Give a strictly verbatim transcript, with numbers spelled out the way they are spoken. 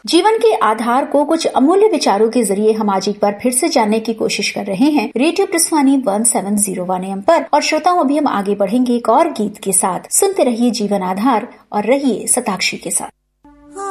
जीवन के आधार को कुछ अमूल्य विचारों के जरिए हम आज एक बार फिर से जानने की कोशिश कर रहे हैं radio प्रस्वानी one seven zero one M पर। और श्रोताओं, अभी हम आगे बढ़ेंगे एक और गीत के साथ। सुनते रहिए जीवन आधार और रहिए शताक्षी के साथ।